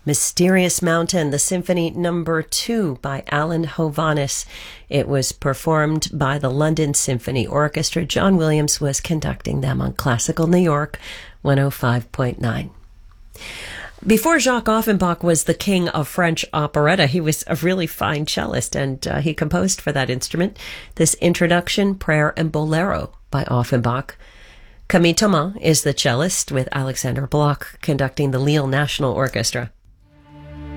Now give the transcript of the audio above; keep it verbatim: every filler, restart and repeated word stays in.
Mysterious Mountain, the Symphony Number Two by Alan Hovhaness. It was performed by the London Symphony Orchestra. John Williams was conducting them on Classical New York one oh five point nine. Before Jacques Offenbach was the king of French operetta, he was a really fine cellist, and uh, he composed for that instrument this introduction, Prayer and Bolero by Offenbach. Camille Thomas is the cellist, with Alexander Bloch conducting the Lille National Orchestra.